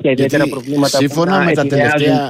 κάποια ιδιαίτερα προβλήματα. Σύμφωνα με τα τελευταία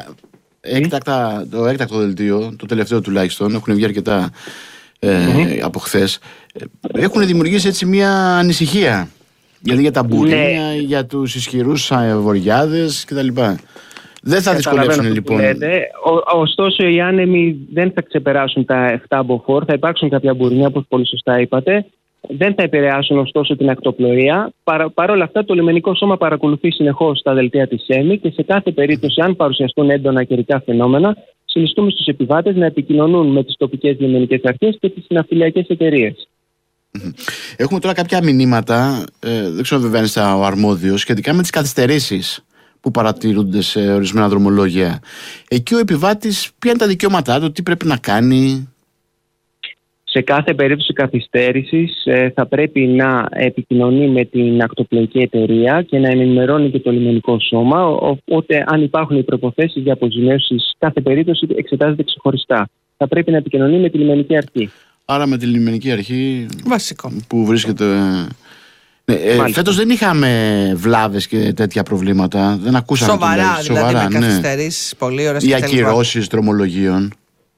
το έκτακτο δελτίο, το τελευταίο τουλάχιστον, έχουν βγει αρκετά από χθες, έχουν δημιουργήσει έτσι μια ανησυχία. Δηλαδή για τα μπουρίνια, για τους ισχυρούς βορειάδες κτλ. Δεν θα δυσκολεύσουν λοιπόν. Ωστόσο, οι άνεμοι δεν θα ξεπεράσουν τα 7 μποφόρ. Θα υπάρξουν κάποια μπουρίνια, όπως πολύ σωστά είπατε. Δεν θα επηρεάσουν ωστόσο την ακτοπλοεία. Παρ' όλα αυτά, το λιμενικό σώμα παρακολουθεί συνεχώς τα δελτία της ΕΜΗ και σε κάθε περίπτωση, αν παρουσιαστούν έντονα καιρικά φαινόμενα, συνιστούμε στους επιβάτες να επικοινωνούν με τις τοπικές λιμενικές αρχές και τις συναφιλιακές εταιρείες. Έχουμε τώρα κάποια μηνύματα, δεν ξέρω βέβαια αν είστε ο αρμόδιος, σχετικά με τις καθυστερήσεις που παρατηρούνται σε ορισμένα δρομολόγια. Εκεί ο επιβάτης, ποια είναι τα δικαιώματά του, τι πρέπει να κάνει? Σε κάθε περίπτωση καθυστέρησης θα πρέπει να επικοινωνεί με την ακτοπλοϊκή εταιρεία και να ενημερώνει και το λιμενικό σώμα. Οπότε, αν υπάρχουν οι προϋποθέσεις για αποζημίωση, κάθε περίπτωση εξετάζεται ξεχωριστά. Θα πρέπει να επικοινωνεί με τη λιμενική αρχή. Άρα με τη λιμενική αρχή βασικό που βρίσκεται. Φέτος δεν είχαμε βλάβες και τέτοια προβλήματα. Δεν ακούσαμε σοβαρά, δηλαδή με καθυστερήσεις πολύ ώρες. Οι ακυρώσεις δρομολογίων.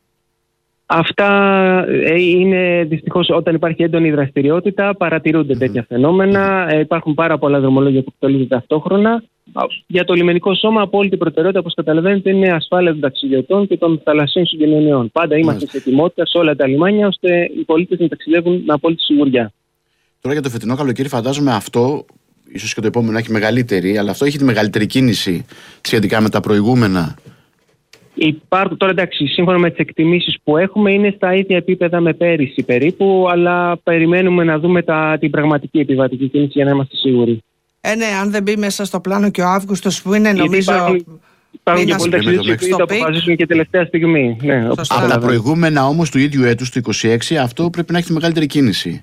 Αυτά είναι δυστυχώς όταν υπάρχει έντονη δραστηριότητα, παρατηρούνται τέτοια φαινόμενα. Υπάρχουν πάρα πολλά δρομολόγια που εκτελούνται ταυτόχρονα. Για το λιμενικό σώμα, απόλυτη προτεραιότητα, όπως καταλαβαίνετε, είναι η ασφάλεια των ταξιδιωτών και των θαλασσίων συγκοινωνιών. Πάντα είμαστε σε ετοιμότητα σε όλα τα λιμάνια, ώστε οι πολίτες να ταξιδεύουν με απόλυτη σιγουριά. Τώρα για το φετινό καλοκαίρι, φαντάζομαι αυτό, ίσως και το επόμενο έχει μεγαλύτερη, αλλά αυτό έχει τη μεγαλύτερη κίνηση σχετικά με τα προηγούμενα. Υπάρχουν τώρα, εντάξει, σύμφωνα με τις εκτιμήσεις που έχουμε, είναι στα ίδια επίπεδα με πέρυσι περίπου, αλλά περιμένουμε να δούμε την πραγματική επιβατική κίνηση για να είμαστε σίγουροι. Ναι, αν δεν μπει μέσα στο πλάνο και ο Αύγουστος που είναι, νομίζω. Υπάρχουν και πολλοί ταξιδιώτες που το αποφασίσουν και τελευταία στιγμή. Ναι, από τα προηγούμενα όμως του ίδιου έτους, του 2026, αυτό πρέπει να έχει τη μεγαλύτερη κίνηση.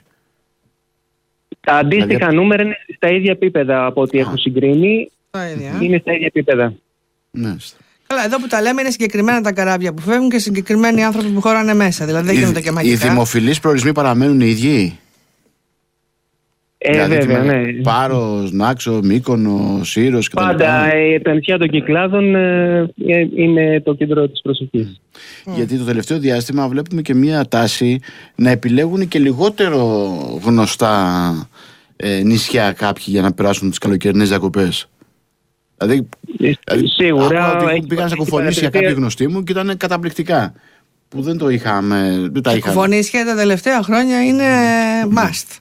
Τα αντίστοιχα νούμερα είναι στα ίδια επίπεδα από ό,τι έχω συγκρίνει. Είναι στα ίδια επίπεδα. Ναι. Καλά, εδώ που τα λέμε είναι συγκεκριμένα τα καράβια που φεύγουν και συγκεκριμένοι άνθρωποι που χωράνε μέσα. Δηλαδή δεν γίνονται και μαγικά. Οι δημοφιλείς προορισμοί παραμένουν οι ίδιοι. Δηλαδή, βέβαια, ναι. Πάρος, Νάξο, Μύκονο, Σύρος κτλ. Πάντα τα νησιά των Κυκλάδων είναι το κέντρο της προσοχής. Γιατί το τελευταίο διάστημα βλέπουμε και μια τάση να επιλέγουν και λιγότερο γνωστά νησιά κάποιοι για να περάσουν τις καλοκαιρινές διακοπές. Δηλαδή σίγουρα πήγαν σε κουφονίσια κάποιοι γνωστοί μου και ήταν καταπληκτικά. Που δεν το είχαμε. Τα κουφονίσια τα τελευταία χρόνια είναι must.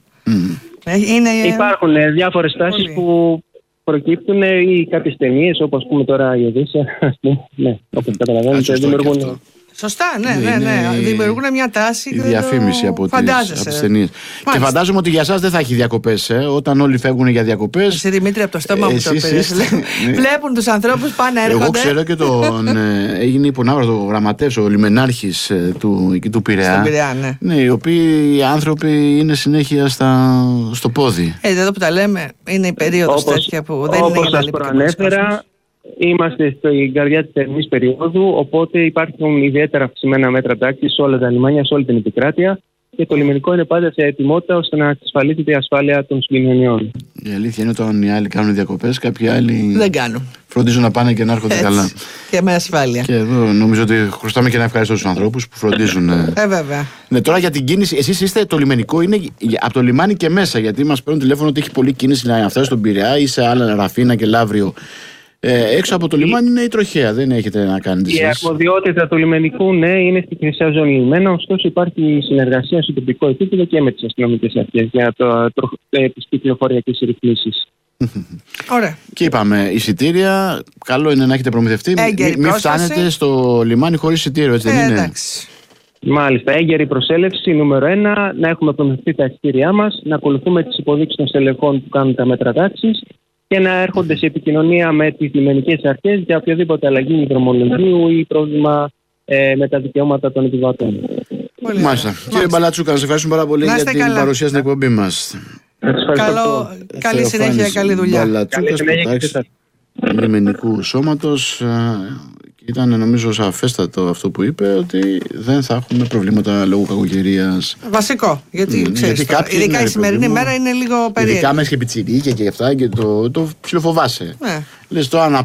Υπάρχουν διάφορες τάσεις που προκύπτουν ή κάποιες ταινίες, όπως ας πούμε τώρα η Οδύσσεια. Ναι, όπως καταλαβαίνετε, δημιουργούν. Σωστά, ναι. Δημιουργούν μια τάση. Η διαφήμιση από τις ταινίες. Και φαντάζομαι ότι για εσάς δεν θα έχει διακοπές. Όταν όλοι φεύγουν για διακοπές. Εσύ, Δημήτρη, από το στόμα μου το πήρες. Βλέπουν τους ανθρώπους πάνε έρχονται. Εγώ ξέρω και έγινε υπονάβρος ο γραμματεύς, ο λιμενάρχης του Πειραιά. Στον Πειραιά, ναι. Οι οποίοι άνθρωποι είναι συνέχεια στο πόδι. Εδώ που τα λέμε είναι η περίοδος τέτοια που δεν είναι. Όπως σας προανέφερα. Είμαστε στην καρδιά της θερινής περίοδου, οπότε υπάρχουν ιδιαίτερα αυξημένα μέτρα τάξης σε όλα τα λιμάνια, σε όλη την επικράτεια και το λιμενικό είναι πάντα σε ετοιμότητα ώστε να εξασφαλίζεται η ασφάλεια των συγκοινωνιών. Η αλήθεια είναι όταν οι άλλοι κάνουν διακοπές, κάποιοι άλλοι δεν κάνουν. Φροντίζουν να πάνε και να έρχονται καλά. Και με ασφάλεια. Και εδώ νομίζω ότι χρωστάμε και να ευχαριστώ τους ανθρώπους που φροντίζουν. Βέβαια. Ναι, τώρα για την κίνηση, εσείς είστε το λιμενικό, είναι από το λιμάνι και μέσα, γιατί μας παίρνουν τηλέφωνο ότι έχει πολλή κίνηση να φτάσει στον Πειραιά ή σε άλλα Ραφίνα και Λαύριο. Έξω από το λιμάνι είναι η τροχέα, δεν έχετε να κάνετε εσείς. Η αρμοδιότητα του λιμενικού, ναι, είναι στη χρυσά ζώνη λιμένα, ωστόσο υπάρχει συνεργασία στο τοπικό επίπεδο και με τις αστυνομικές αρχές για τις κυκλοφοριακές ρυθμίσεις. Ωραία. Και είπαμε, εισιτήρια, καλό είναι να έχετε προμηθευτεί. Μην φτάνετε στο λιμάνι χωρίς εισιτήριο, έτσι δεν είναι? Εντάξει. Μάλιστα, έγκαιρη προσέλευση, νούμερο 1, να έχουμε προμηθευτεί τα εισιτήριά μας, να ακολουθούμε τις υποδείξεις των στελεχών που κάνουν τα μέτρα τάξης και να έρχονται σε επικοινωνία με τις λιμενικές αρχές για οποιαδήποτε αλλαγή δρομολογίου ή πρόβλημα με τα δικαιώματα των επιβατών. Μάλιστα. Κύριε Μπαλατσούκα, να σας ευχαριστούμε πάρα πολύ για την παρουσία στην εκπομπή μας. Καλή συνέχεια, καλή δουλειά. Μπαλατσούκας, λιμενικού σώματος. Ήταν νομίζω σαφέστατο αυτό που είπε, ότι δεν θα έχουμε προβλήματα λόγω κακοκαιρίας. Βασικό, γιατί ξέρεις, ειδικά η σημερινή μέρα είναι λίγο περίεργη. Ειδικά μέσα και πιτσιρίκια και αυτά και το ψιλοφοβάσαι. Ναι. Λες τώρα να